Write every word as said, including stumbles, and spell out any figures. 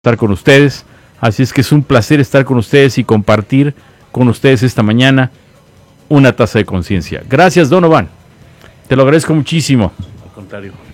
estar con ustedes, así es que es un placer estar con ustedes y compartir con ustedes esta mañana una taza de conciencia. Gracias, Donovan, te lo agradezco muchísimo. Al contrario.